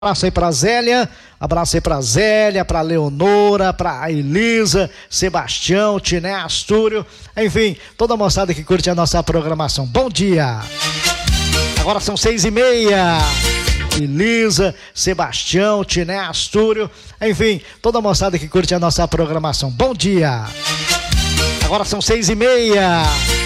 Abraço aí pra Zélia, pra Leonora, pra Elisa, Sebastião, Tiné, Astúrio, enfim, toda a moçada que curte a nossa programação. Bom dia! Agora são 6:30. Elisa, Sebastião, Tiné, Astúrio, enfim, toda a moçada que curte a nossa programação. Bom dia! Agora são 6:30.